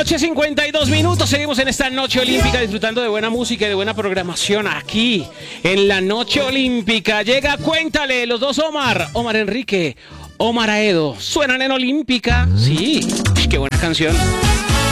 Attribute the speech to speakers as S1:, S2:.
S1: noche, 52 minutos. Seguimos en esta noche olímpica disfrutando de buena música y de buena programación aquí en la noche olímpica. Llega Cuéntale, los dos Omar Enrique, Omar Aedo. ¿Suenan en Olímpica? Sí, qué buena canción.